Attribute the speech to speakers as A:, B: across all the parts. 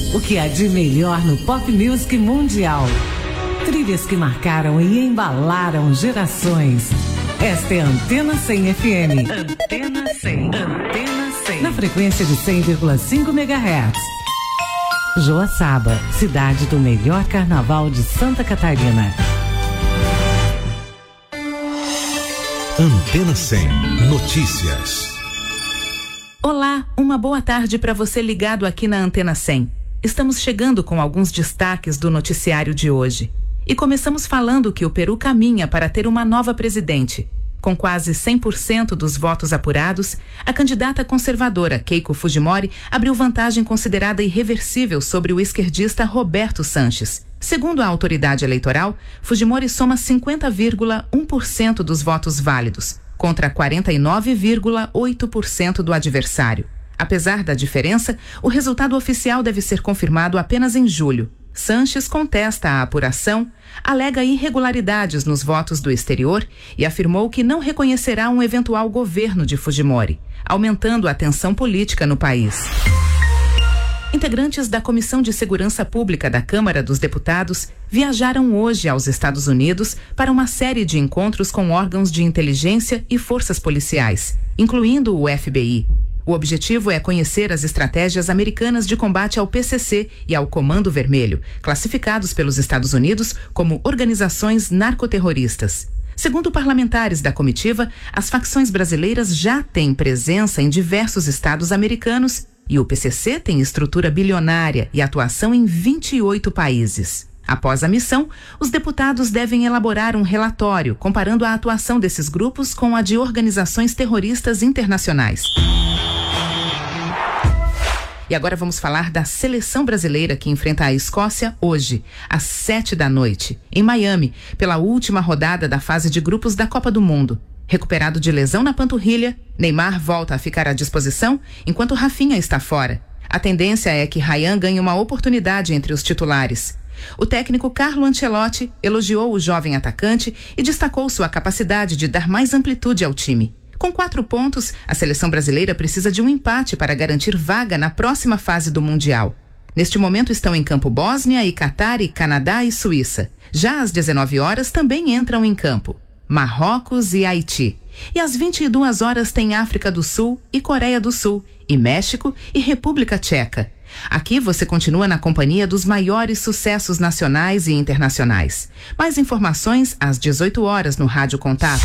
A: O que há de melhor no pop music mundial. Trilhas que marcaram e embalaram gerações. Esta é a Antena 100 FM. Antena 100. Antena 100. Na frequência de 100,5 MHz. Joaçaba, cidade do melhor carnaval de Santa Catarina.
B: Antena 100 Notícias.
C: Olá, uma boa tarde para você ligado aqui na Antena 100. Estamos chegando com alguns destaques do noticiário de hoje. E começamos falando que o Peru caminha para ter uma nova presidente. Com quase 100% dos votos apurados, a candidata conservadora Keiko Fujimori abriu vantagem considerada irreversível sobre o esquerdista Roberto Sanches. Segundo a autoridade eleitoral, Fujimori soma 50,1% dos votos válidos, contra 49,8% do adversário. Apesar da diferença, o resultado oficial deve ser confirmado apenas em julho. Sanches contesta a apuração, alega irregularidades nos votos do exterior e afirmou que não reconhecerá um eventual governo de Fujimori, aumentando a tensão política no país. Integrantes da Comissão de Segurança Pública da Câmara dos Deputados viajaram hoje aos Estados Unidos para uma série de encontros com órgãos de inteligência e forças policiais, incluindo o FBI. O objetivo é conhecer as estratégias americanas de combate ao PCC e ao Comando Vermelho, classificados pelos Estados Unidos como organizações narcoterroristas. Segundo parlamentares da comitiva, as facções brasileiras já têm presença em diversos estados americanos e o PCC tem estrutura bilionária e atuação em 28 países. Após a missão, os deputados devem elaborar um relatório comparando a atuação desses grupos com a de organizações terroristas internacionais. E agora vamos falar da seleção brasileira que enfrenta a Escócia hoje, às 19h, em Miami, pela última rodada da fase de grupos da Copa do Mundo. Recuperado de lesão na panturrilha, Neymar volta a ficar à disposição, enquanto Rafinha está fora. A tendência é que Ryan ganhe uma oportunidade entre os titulares. O técnico Carlo Ancelotti elogiou o jovem atacante e destacou sua capacidade de dar mais amplitude ao time. Com 4 pontos, a seleção brasileira precisa de um empate para garantir vaga na próxima fase do Mundial. Neste momento estão em campo Bósnia e Catar e Canadá e Suíça. Já às 19h também entram em campo Marrocos e Haiti. E às 22h tem África do Sul e Coreia do Sul, e México e República Tcheca. Aqui você continua na companhia dos maiores sucessos nacionais e internacionais. Mais informações às 18h no Rádio Contato.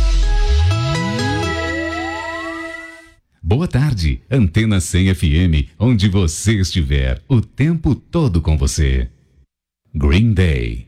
D: Boa tarde, Antena 100 FM, onde você estiver, o tempo todo com você. Green Day.